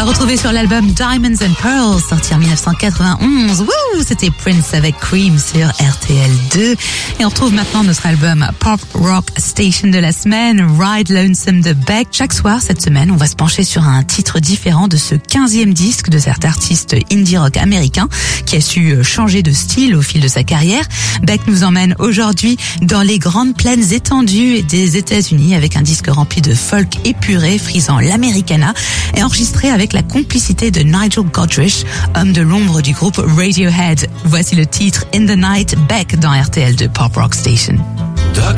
À retrouver sur l'album Diamonds and Pearls, sorti en 1991. Wouh, c'était Prince avec Cream sur RTL2. Et on retrouve maintenant notre album Pop Rock Station de la semaine, Ride Lonesome de Beck. Chaque soir, cette semaine, on va se pencher sur un titre différent de ce 15e disque de cet artiste indie rock américain qui a su changer de style au fil de sa carrière. Beck nous emmène aujourd'hui dans les grandes plaines étendues des États-Unis avec un disque rempli de folk épuré, frisant l'Americana et enregistré avec la complicité de Nigel Godrich, homme de l'ombre du groupe Radiohead. Voici le titre In the Night, Beck dans RTL de Pop Rock Station.